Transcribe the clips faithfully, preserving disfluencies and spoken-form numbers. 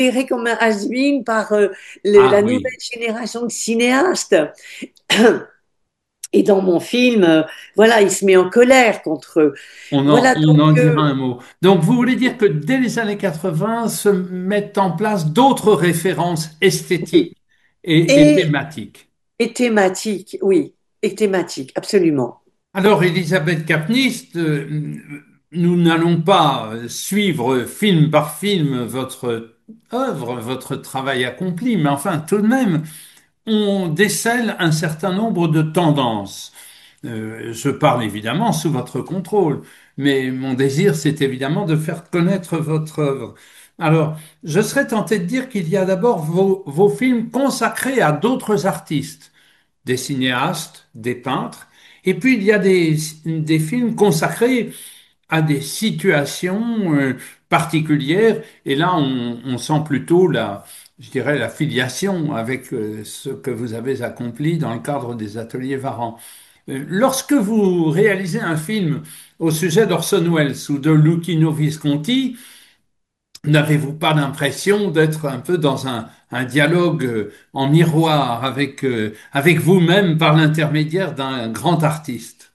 considéré comme un has-been par euh, le- Ah la oui, nouvelle génération de cinéastes. Et dans mon film, euh, voilà, il se met en colère contre eux. on en, Voilà, on donc, en dira euh, un mot. Donc, vous voulez dire que dès les années quatre-vingts se mettent en place d'autres références oui. esthétiques et, et Et, thématiques. et thématique, oui, et thématique, absolument. Alors, Elisabeth Kapnist, euh, nous n'allons pas euh, suivre film par film votre œuvre, votre travail accompli, mais enfin, tout de même, on décèle un certain nombre de tendances. Euh, je parle évidemment sous votre contrôle, mais mon désir, c'est évidemment de faire connaître votre œuvre. Alors, je serais tenté de dire qu'il y a d'abord vos, vos films consacrés à d'autres artistes, des cinéastes, des peintres, et puis il y a des, des films consacrés à des situations euh, particulières, et là on, on sent plutôt la, je dirais, la filiation avec euh, ce que vous avez accompli dans le cadre des ateliers Varan. Euh, Lorsque vous réalisez un film au sujet d'Orson Welles ou de Luchino Visconti, n'avez-vous pas l'impression d'être un peu dans un, un dialogue euh, en miroir avec, euh, avec vous-même par l'intermédiaire d'un grand artiste?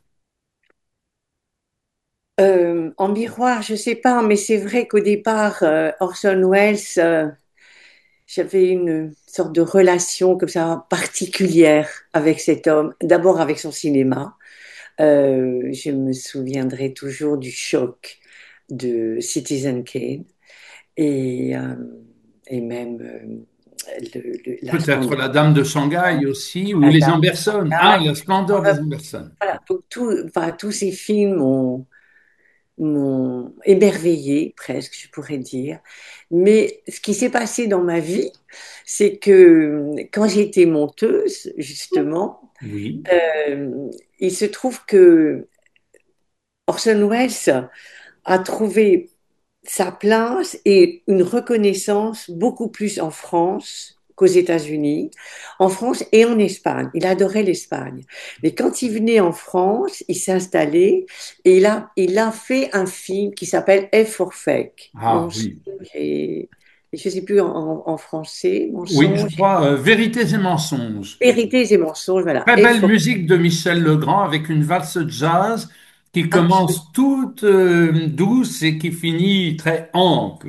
Euh, en miroir, je sais pas, mais c'est vrai qu'au départ, euh, Orson Welles, euh, j'avais une sorte de relation comme ça particulière avec cet homme. D'abord avec son cinéma. Euh, je me souviendrai toujours du choc de Citizen Kane et, euh, et même euh, le- le- la Peut-être splendeur La Dame de Shanghai aussi, ou de Les Dame de Amberson. Ah, Shanghai. La Splendeur Enfin, des Amberson. voilà, donc tout, enfin, tous ces films m'ont m'ont émerveillée, presque, je pourrais dire. Mais ce qui s'est passé dans ma vie, c'est que quand j'étais monteuse, justement, Oui. euh, il se trouve que Orson Welles a trouvé sa place et une reconnaissance beaucoup plus en France qu'aux États-Unis, en France et en Espagne. Il adorait l'Espagne. Mais quand il venait en France, il s'est installé et il a, il a fait un film qui s'appelle F for Fake. Ah Mensonge oui. et, et je ne sais plus en, en- en français, Oui, je mensonge, crois euh, Vérités et mensonges. vérités et mensonges, voilà. Très F belle for musique de Michel Legrand avec une valse jazz qui absolument. commence toute euh, douce et qui finit très ample.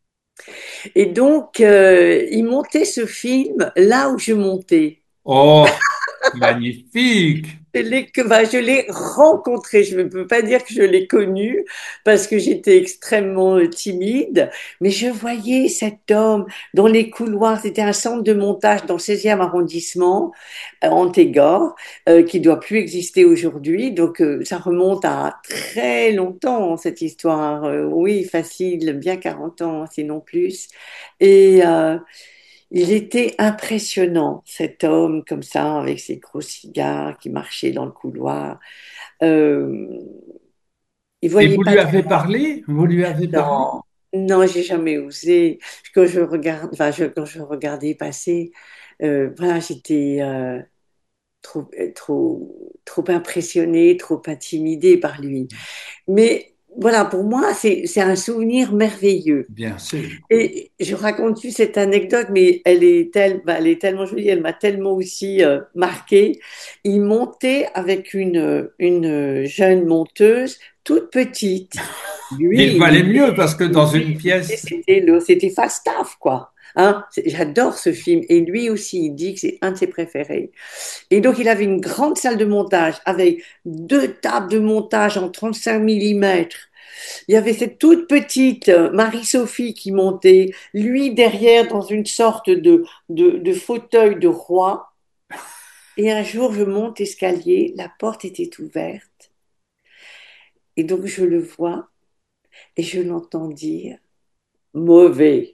Et donc, euh, il montait ce film là où je montais. Oh, magnifique. Je l'ai que, bah, je l'ai rencontré. Je ne peux pas dire que je l'ai connu parce que j'étais extrêmement euh, timide, mais je voyais cet homme dans les couloirs. C'était un centre de montage dans le seizième arrondissement, euh, en Antégore, euh, qui doit plus exister aujourd'hui. Donc, euh, ça remonte à très longtemps, cette histoire. Euh, oui, facile, bien quarante ans, sinon plus. Et, euh, il était impressionnant, cet homme comme ça, avec ses gros cigares qui marchait dans le couloir. Euh, il Et voyait vous pas lui trop. avez parlé? Vous lui avez parlé? Non, non, j'ai jamais osé. Quand je regarde, enfin, je- quand je regardais passer, euh, voilà, j'étais euh, trop, euh, trop, trop impressionnée, trop intimidée par lui. Mais voilà, pour moi, c'est, c'est un souvenir merveilleux. Bien sûr. Et je raconte juste cette anecdote, mais elle est, tel- bah, elle est tellement jolie, elle m'a tellement aussi euh, marquée. Il montait avec une, une jeune monteuse toute petite. Il Lui, il valait était, mieux parce que dans lui, une pièce. c'était le- c'était Falstaff, quoi. Hein, C'est- j'adore ce film. Et lui aussi, il dit que c'est un de ses préférés. Et donc, il avait une grande salle de montage avec deux tables de montage en trente-cinq millimètres. Il y avait cette toute petite euh, Marie-Sophie qui montait, lui derrière dans une sorte de, de, de fauteuil de roi. Et un jour, je monte l'escalier, la porte était ouverte. Et donc, je le vois et je l'entends dire mauvais.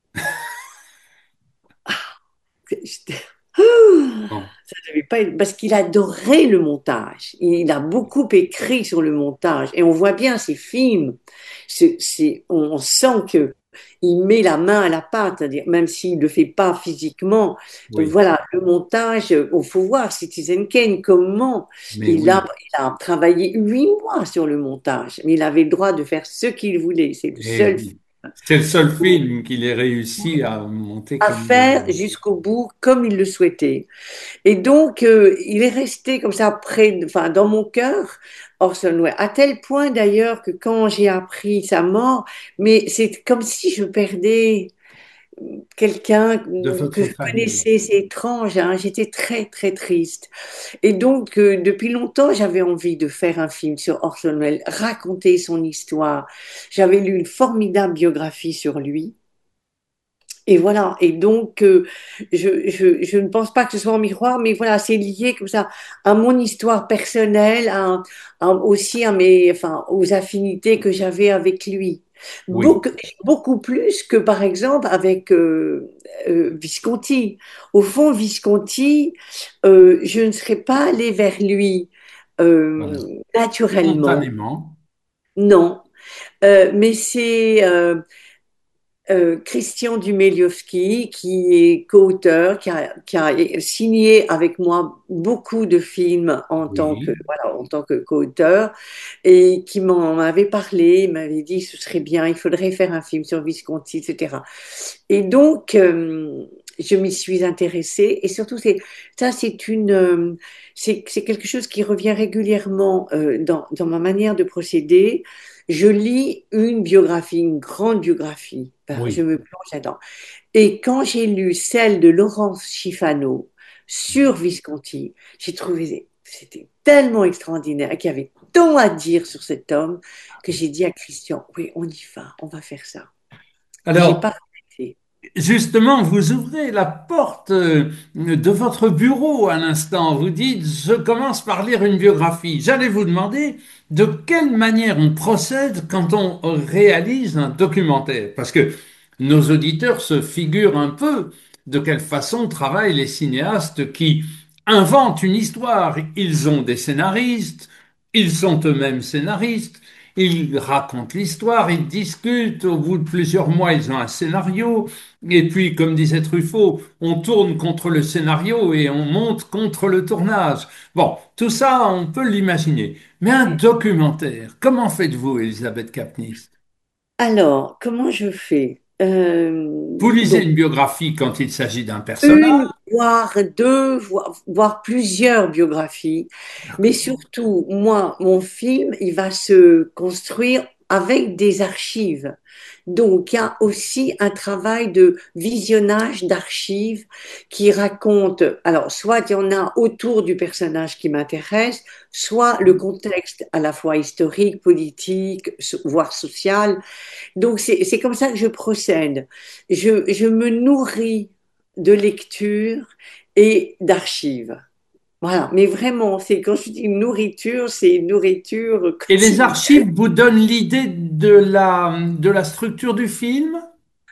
J'étais- Ah, Bon. ça devait pas être... Parce qu'il adorait le montage. Il a beaucoup écrit sur le montage. Et on voit bien ses films. C'est, c'est- on sent que il met la main à la pâte, c'est-à-dire même s'il ne le fait pas physiquement. Oui, Voilà, le montage, il faut voir Citizen Kane, comment mais il a, oui. il a travaillé huit mois sur le montage. Mais il avait le droit de faire ce qu'il voulait. C'est le Eh seul oui. C'est le seul film qu'il ait réussi à monter à comme faire biographe. jusqu'au bout comme il le souhaitait. Et donc, euh, il est resté comme ça près, enfin, dans mon cœur, Orson Welles, à tel point d'ailleurs que quand j'ai appris sa mort, mais c'est comme si je perdais quelqu'un De que votre je famille. connaissais, c'est étrange, hein. J'étais très, très triste. Et donc, euh, depuis longtemps, j'avais envie de faire un film sur Orson Welles, raconter son histoire. J'avais lu une formidable biographie sur lui. Et voilà, et donc euh, je, je, je ne pense pas que ce soit en miroir, mais voilà, c'est lié comme ça à mon histoire personnelle, à, à- aussi à mes, enfin, aux affinités que j'avais avec lui. Oui, Beaucoup, beaucoup plus que par exemple avec euh, euh, Visconti. Au fond, Visconti, euh, je ne serais pas allée vers lui euh, voilà. naturellement, Spontanément. non. Euh, mais c'est euh, euh, Christian Dumeliowski, qui est co-auteur, qui a, qui a signé avec moi beaucoup de films en tant que, Oui. voilà, en tant que co-auteur, et qui m'en avait parlé, il m'avait dit ce serait bien, il faudrait faire un film sur Visconti, et cetera. Et donc, euh, je m'y suis intéressée, et surtout, c'est, ça, c'est une, euh, c'est, c'est quelque chose qui revient régulièrement euh, dans, dans ma manière de procéder. Je lis une biographie, une grande biographie. Ben, je Oui. me plonge là-dedans. Et quand j'ai lu celle de Laurence Schifano sur Visconti, j'ai trouvé c'était tellement extraordinaire, qu'il y avait tant à dire sur cet homme que j'ai dit à Christian, oui, on y va, on va faire ça. Et j'ai Alors, pas regretté. justement, vous ouvrez la porte euh, de votre bureau à l'instant. Vous dites, je commence par lire une biographie. J'allais vous demander de quelle manière on procède quand on réalise un documentaire. Parce que nos auditeurs se figurent un peu de quelle façon travaillent les cinéastes qui inventent une histoire. Ils ont des scénaristes, ils sont eux-mêmes scénaristes. Ils racontent l'histoire, ils discutent, au bout de plusieurs mois, ils ont un scénario, et puis, comme disait Truffaut, on tourne contre le scénario et on monte contre le tournage. Bon, tout ça, on peut l'imaginer. Mais un documentaire, comment faites-vous, Elisabeth Kapnis? Alors, comment je fais? Euh, Vous lisez donc, une biographie quand il s'agit d'un personnage. une, voire deux, voire, voire plusieurs biographies. Mais D'accord. surtout, moi, mon film, il va se construire avec des archives. Donc, il y a aussi un travail de visionnage d'archives qui raconte, alors, soit il y en a autour du personnage qui m'intéresse, soit le contexte à la fois historique, politique, so- voire social. Donc, c'est, c'est comme ça que je procède. Je, je me nourris de lecture et d'archives. Voilà. Mais vraiment, c'est, quand je dis nourriture, c'est une nourriture Et les quotidienne. archives vous donnent l'idée de la, de la structure du film?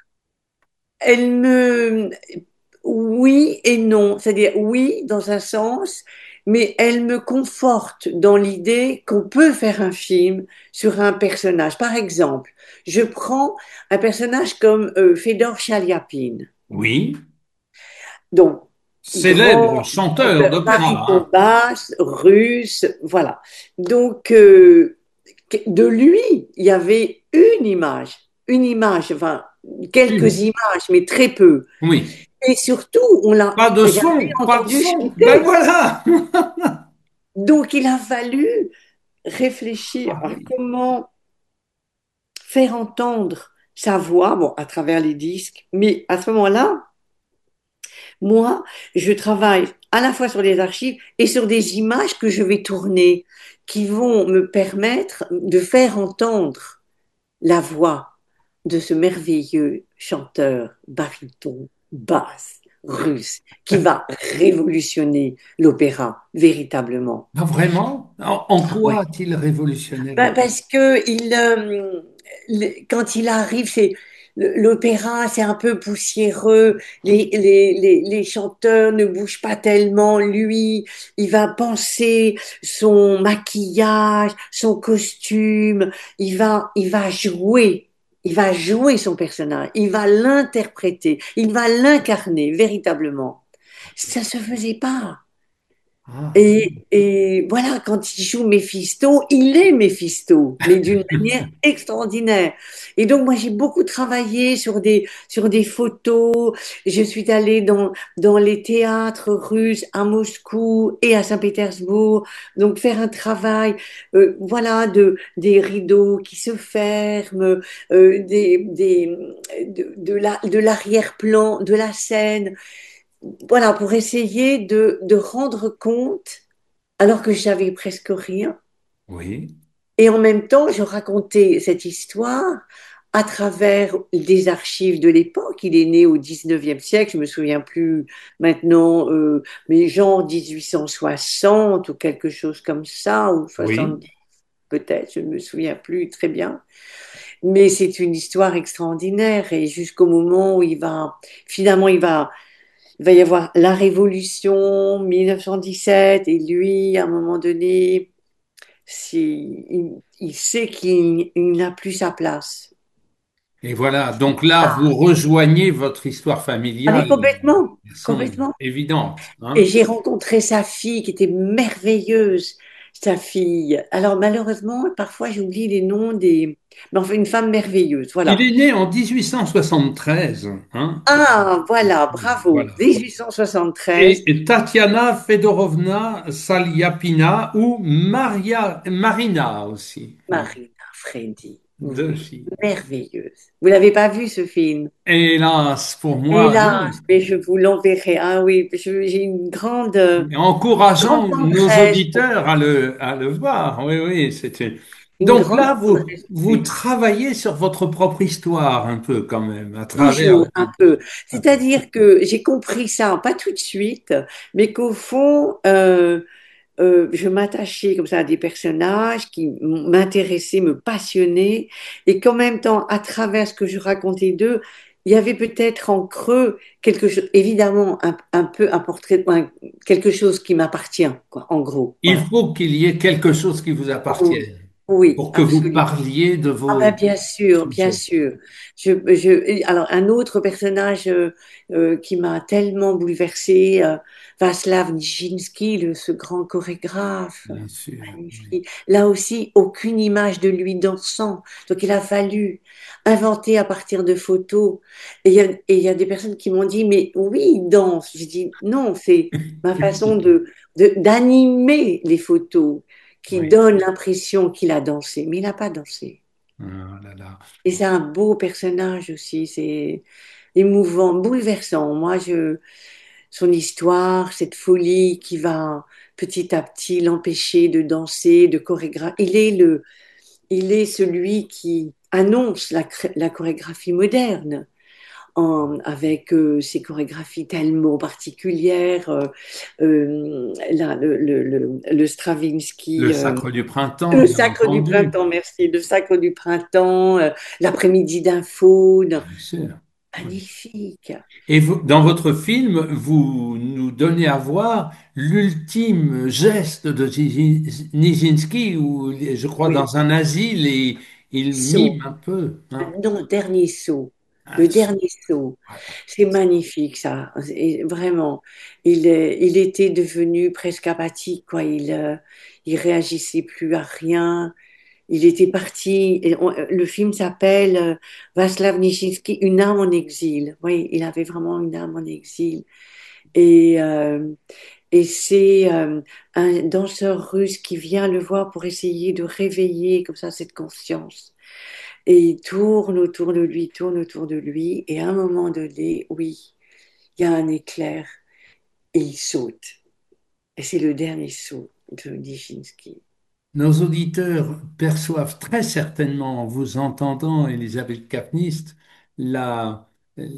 Elle me, oui et non. C'est-à-dire, oui, dans un sens, mais elle me conforte dans l'idée qu'on peut faire un film sur un personnage. Par exemple, je prends un personnage comme euh, Fedor Chaliapin. Oui. Donc, Célèbre grand chanteur chanteur d'opéra, baryton hein. basse, russe, voilà. Donc, euh, de lui, il y avait une image, une image, enfin, quelques Une. images, mais très peu. Oui. Et surtout, on l'a Pas de jamais son, pas de entendu son. Ben chanter. voilà. Donc, il a fallu réfléchir Ah à oui. comment faire entendre sa voix, bon, à travers les disques, mais à ce moment-là, moi, je travaille à la fois sur les archives et sur des images que je vais tourner qui vont me permettre de faire entendre la voix de ce merveilleux chanteur baryton, basse, russe, qui va révolutionner l'opéra véritablement. Ah, vraiment? En, en Ouais. quoi a-t-il révolutionné Ben, l'opéra? parce que il, euh, le- quand il arrive, c'est l'opéra, c'est un peu poussiéreux. Les, les, les, les chanteurs ne bougent pas tellement. Lui, il va penser son maquillage, son costume. Il va, il va jouer. Il va jouer son personnage. Il va l'interpréter. Il va l'incarner véritablement. Ça se faisait pas. Ah Et, oui, et voilà, quand il joue Méphisto, il est Méphisto, mais d'une manière extraordinaire. Et donc, moi, j'ai beaucoup travaillé sur des, sur des photos. Je suis allée dans, dans les théâtres russes à Moscou et à Saint-Pétersbourg. Donc, faire un travail, euh, voilà, de, des rideaux qui se ferment, euh, des, des, de, de la, de l'arrière-plan de la scène. Voilà, pour essayer de, de rendre compte alors que j'avais presque rien. oui. Et en même temps, je racontais cette histoire à travers des archives de l'époque. Il est né au dix-neuvième siècle, je me souviens plus maintenant, euh, mais genre mille huit cent soixante ou quelque chose comme ça, ou Oui. soixante-dix peut-être, je ne me souviens plus très bien. Mais c'est une histoire extraordinaire et jusqu'au moment où il va, finalement, il va, il va y avoir la Révolution, mille neuf cent dix-sept, et lui, à un moment donné, si, il, il sait qu'il il n'a plus sa place. Et voilà, donc là, Ah, vous rejoignez votre histoire ah mais familiale complètement, de façon complètement. évidente, Et hein. j'ai rencontré sa fille qui était merveilleuse, sa fille. Alors malheureusement, parfois j'oublie les noms des... Mais enfin, une femme merveilleuse, Il voilà. est né en mille huit cent soixante-treize, hein. Ah, voilà, bravo. Voilà. mille huit cent soixante-treize, Et Tatiana Fedorovna Saliapina ou Maria, Marina aussi. Voilà. Marina Freddy, Deux oui, filles. merveilleuse. Vous l'avez pas vu ce film? Hélas, pour Et moi, non. là, mais je vous l'enverrai. Ah oui, je- j'ai une grande, Mais grande encourageons nos tendresse pour auditeurs à le, à le voir. Oui, oui, c'était. une Donc grande là, vous, tendresse pour vous lui. travaillez sur votre propre histoire un peu quand même, à travers. Toujours un peu. C'est-à-dire que j'ai compris ça, pas tout de suite, mais qu'au fond, euh, euh, je m'attachais comme ça à des personnages qui m'intéressaient, me passionnaient, et qu'en même temps, à travers ce que je racontais d'eux, il y avait peut-être en creux quelque chose, évidemment, un, un peu un portrait, un- quelque chose qui m'appartient, quoi, en gros. Il Voilà. faut qu'il y ait quelque chose qui vous Oh, appartienne oui, pour que vous absolument. parliez de Ah ben vos bien sûr, bien sujets. sûr. Je, je, alors un autre personnage euh, euh, qui m'a tellement bouleversée, euh, Václav Nijinsky, le- ce grand chorégraphe, Bien sûr. Oui. magnifique. Là aussi, aucune image de lui dansant. Donc il a fallu inventer à partir de photos. Et il y a, et il y a des personnes qui m'ont dit, mais oui, il danse. J'ai dit, non, c'est ma façon de, de- d'animer les photos qui Oui. donne l'impression qu'il a dansé, mais il n'a pas dansé. Oh là là. Et c'est un beau personnage aussi, c'est émouvant, bouleversant. Moi, je, son histoire, cette folie qui va petit à petit l'empêcher de danser, de chorégraphier. Il est le, il est celui qui annonce la, cré- la chorégraphie moderne. En- avec euh, ses chorégraphies tellement particulières, euh, euh, là, le, le, le, le Le Stravinsky, euh, sacre du printemps, le bien sacre du entendu. printemps, merci. Le sacre du printemps, euh, l'après-midi d'un faune. Bien sûr. Oui. Magnifique. Et vous- dans votre film, vous nous donnez à voir l'ultime geste de Niji- Nijinsky, où il est, je crois, Oui. dans un asile et il mime Saut. un peu, hein. Non, dernier saut. Un Le saut. dernier saut. Voilà. C'est magnifique, ça. Et vraiment, il, est- il était devenu presque apathique, quoi. Il, euh, il réagissait plus à rien. Il était parti. Et on- le film s'appelle euh, Václav Nijinsky, Une âme en exil. Oui, il avait vraiment une âme en exil. Et, euh, et c'est euh, un danseur russe qui vient le voir pour essayer de réveiller comme ça cette conscience. Et il tourne autour de lui, tourne autour de lui. Et à un moment donné, oui, il y a un éclair et il saute. Et c'est le dernier saut de Nijinsky. Nos auditeurs perçoivent très certainement, en vous entendant, Elisabeth Kapnist, la,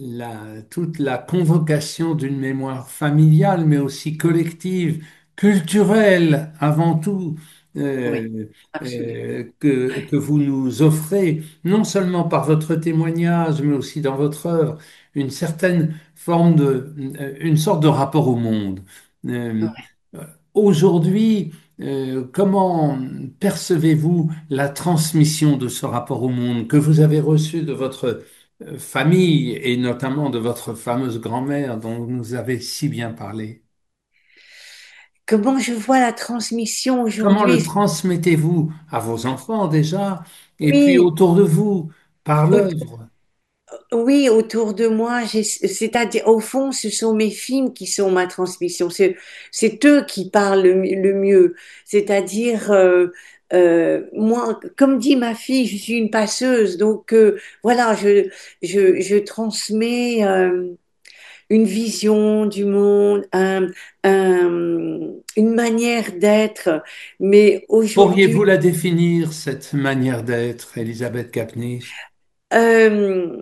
la- toute la convocation d'une mémoire familiale, mais aussi collective, culturelle avant tout, Oui, euh, absolument. euh, que, que vous nous offrez, non seulement par votre témoignage, mais aussi dans votre œuvre, une certaine forme de, une sorte de rapport au monde. Euh, Ouais. Aujourd'hui, euh, comment percevez-vous la transmission de ce rapport au monde que vous avez reçu de votre euh, famille et notamment de votre fameuse grand-mère dont vous nous avez si bien parlé? comment je vois la transmission Comment le aujourd'hui? transmettez-vous à vos enfants déjà, et puis Oui, autour de vous, par au- l'œuvre? oui, autour de moi, j'ai- c'est-à-dire, au fond, ce sont mes films qui sont ma transmission. C'est, c'est eux qui parlent le, mi- le mieux. C'est-à-dire, euh, euh, moi, comme dit ma fille, je suis une passeuse. Donc, euh, voilà, je, je, je transmets euh, une vision du monde, un, un- une manière d'être. Mais aujourd'hui, Pourriez-vous la définir, cette manière d'être, Elisabeth Capnis? euh,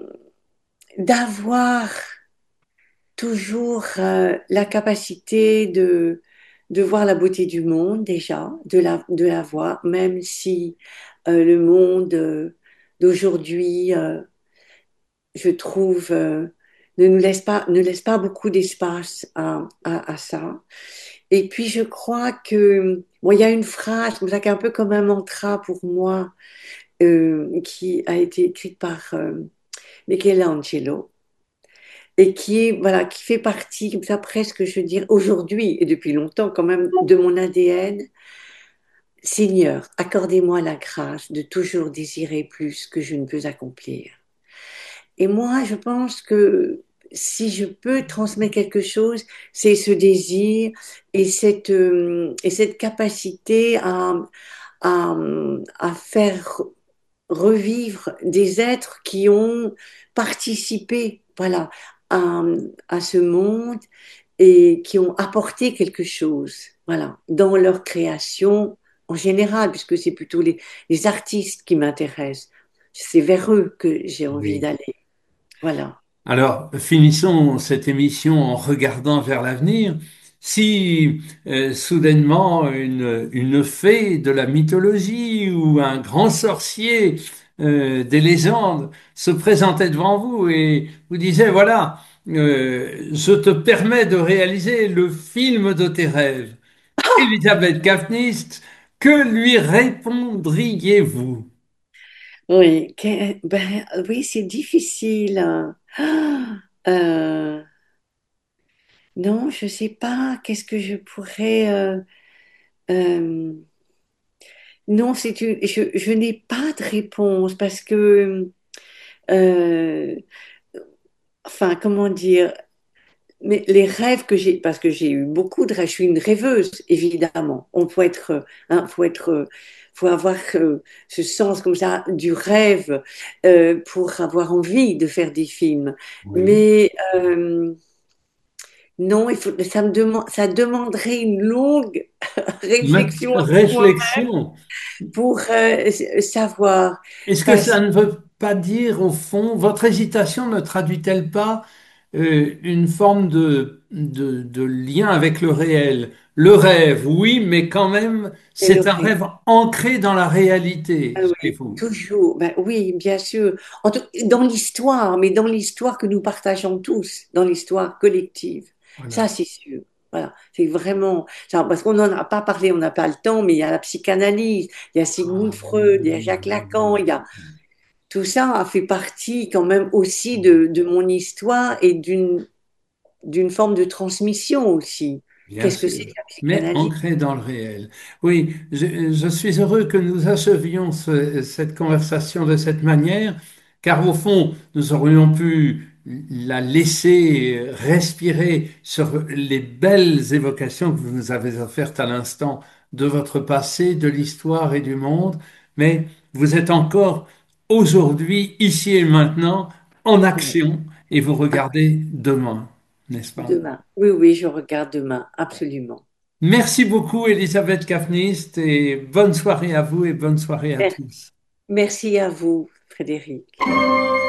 d'avoir toujours euh, la capacité de, de voir la beauté du monde déjà, de la, de la voir, même si euh, le monde euh, d'aujourd'hui, euh, je trouve, euh, ne nous laisse pas, ne laisse pas beaucoup d'espace à, à, à ça. Et puis je crois que, bon, il y a une phrase comme ça qui est un peu comme un mantra pour moi, euh, qui a été écrite par euh, Michelangelo et qui est, voilà, qui fait partie, comme ça, presque, je veux dire, aujourd'hui et depuis longtemps quand même, de mon A D N. Seigneur, accordez-moi la grâce de toujours désirer plus que je ne peux accomplir. Et moi, je pense que si je peux transmettre quelque chose, c'est ce désir et cette, euh, et cette capacité à, à, à faire revivre des êtres qui ont participé, voilà, à, à ce monde et qui ont apporté quelque chose, voilà, dans leur création en général, puisque c'est plutôt les, les artistes qui m'intéressent. C'est vers eux que j'ai envie Oui. d'aller. Voilà. Alors, finissons cette émission en regardant vers l'avenir. Si euh, soudainement une, une fée de la mythologie ou un grand sorcier euh, des légendes se présentait devant vous et vous disait, voilà, euh, je te permets de réaliser le film de tes rêves, Elisabeth Gafnist, que lui répondriez-vous? Oui, que- ben, oui, c'est difficile, hein. Ah, euh, non, je sais pas. Qu'est-ce que je pourrais. euh, euh, non, c'est une, je, je n'ai pas de réponse parce que, euh, enfin, comment dire, mais les rêves que j'ai, parce que j'ai eu beaucoup de rêves, je suis une rêveuse, évidemment. On peut être, hein, faut être, faut avoir euh, ce sens comme ça du rêve euh, pour avoir envie de faire des films. Oui. Mais euh, non, il faut, ça me demande, ça demanderait une longue Ma réflexion avec moi réflexion. pour euh, savoir. Est-ce que ça Parce ne veut pas dire, au fond, votre hésitation ne traduit-elle pas euh, une forme de, de, de lien avec le réel? Le rêve, oui, mais quand même, c'est le c'est un rêve. rêve ancré dans la réalité Ah chez oui, vous. toujours. Ben oui, bien sûr. En tout- dans l'histoire, mais dans l'histoire que nous partageons tous, dans l'histoire collective. Ça, Voilà. c'est sûr. Voilà, c'est vraiment ça, parce qu'on n'en a pas parlé, on n'a pas le temps, mais il y a la psychanalyse, il y a Sigmund Ah oui, Freud, il y a oui, Jacques oui, Lacan, oui, il y a oui. tout ça a fait partie quand même aussi Oui, de, de mon histoire et d'une d'une forme de transmission aussi. bien Qu'est-ce que c'est sûr, que la mais psychanalyse? ancré dans le réel. Oui, je, je suis heureux que nous achevions ce- cette conversation de cette manière, car au fond, nous aurions pu la laisser respirer sur les belles évocations que vous nous avez offertes à l'instant de votre passé, de l'histoire et du monde, mais vous êtes encore aujourd'hui, ici et maintenant, en Oui, action, et vous regardez demain, n'est-ce pas? demain. Oui, oui, je regarde demain, absolument. Merci beaucoup, Elisabeth Kafnist, et bonne soirée à vous et bonne soirée à tous. Merci à vous, Frédéric.